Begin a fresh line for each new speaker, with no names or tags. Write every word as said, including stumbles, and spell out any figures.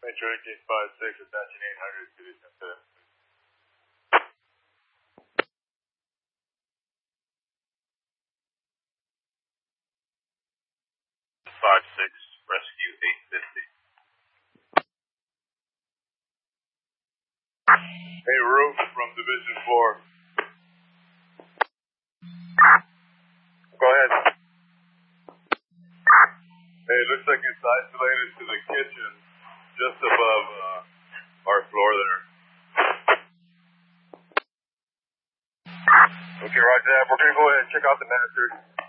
Metro eighteen five six, attaching eight hundred to the center. five six, rescue eight fifty. Hey, Roof from Division four. Go ahead. Hey, it looks like it's isolated to the kitchen, just above uh, our floor there. Okay, roger that. We're going to go ahead and check out the master.